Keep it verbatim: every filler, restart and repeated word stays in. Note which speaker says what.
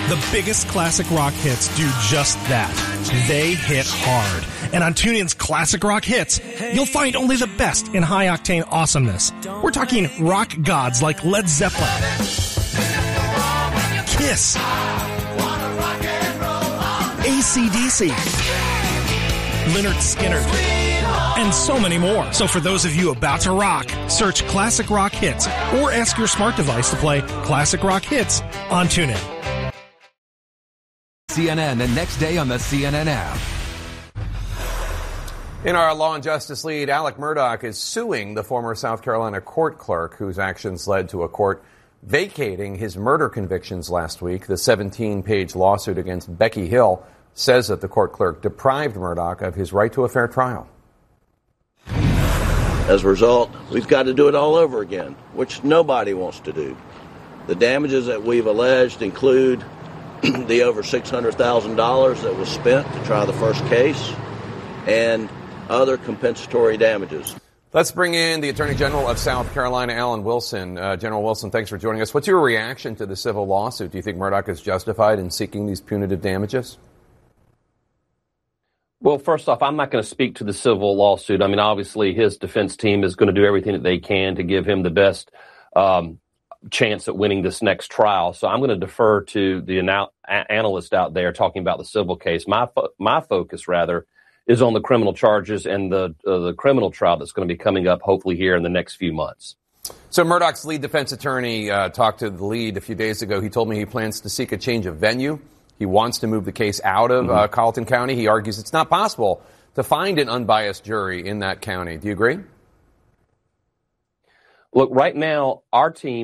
Speaker 1: The biggest classic rock hits do just that. They hit hard. And on TuneIn's Classic Rock Hits, you'll find only the best in high-octane awesomeness. We're talking rock gods like Led Zeppelin, Kiss, A C D C, Lynyrd Skynyrd, and so many more. So for those of you about to rock, search Classic Rock Hits or ask your smart device to play Classic Rock Hits on TuneIn.
Speaker 2: C N N and next day on the C N N app.
Speaker 3: In our Law and Justice lead, Alec Murdaugh is suing the former South Carolina court clerk whose actions led to a court vacating his murder convictions last week. The seventeen-page lawsuit against Becky Hill says that the court clerk deprived Murdaugh of his right to a fair trial.
Speaker 4: As a result, we've got to do it all over again, which nobody wants to do. The damages that we've alleged include the over six hundred thousand dollars that was spent to try the first case and other compensatory damages.
Speaker 3: Let's bring in the Attorney General of South Carolina, Alan Wilson. Uh, General Wilson, thanks for joining us. What's your reaction to the civil lawsuit? Do you think Murdaugh is justified in seeking these punitive damages?
Speaker 5: Well, first off, I'm not going to speak to the civil lawsuit. I mean, obviously, his defense team is going to do everything that they can to give him the best um, chance at winning this next trial. So I'm going to defer to the anal- analyst out there talking about the civil case. My fo- my focus, rather, is on the criminal charges and the uh, the criminal trial that's going to be coming up hopefully here in the next few months.
Speaker 3: So Murdaugh's lead defense attorney uh, talked to the lead a few days ago. He told me he plans to seek a change of venue. He wants to move the case out of mm-hmm. uh, Colleton County. He argues it's not possible to find an unbiased jury in that county. Do you agree?
Speaker 5: Look, right now, our team